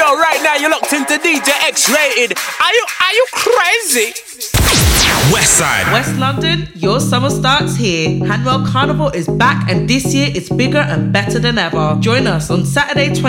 Yo, right now you're locked into DJ X-Rated. Are you crazy? Westside. West London, your summer starts here. Hanwell Carnival is back, and this year it's bigger and better than ever. Join us on Saturday